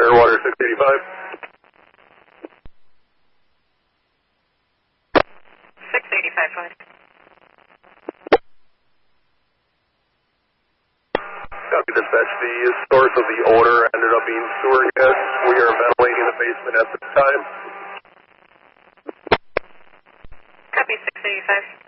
Airwater 685. 685, fine. Copy, dispatch. The source of the odor ended up being sewer gas. We are ventilating the basement at this time. Copy, 685.